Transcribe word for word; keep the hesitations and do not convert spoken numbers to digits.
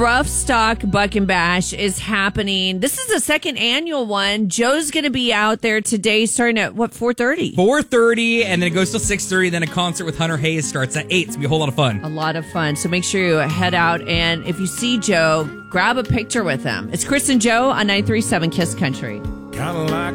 Rough Stock Buck and Bash is happening. This is the second annual one. Joe's going to be out there today starting at, what, four thirty? four thirty, and then it goes till six thirty. Then a concert with Hunter Hayes starts at eight. It's going to be a whole lot of fun. A lot of fun. So make sure you head out, and if you see Joe, grab a picture with him. It's Chris and Joe on nine three seven KISS Country. Kinda like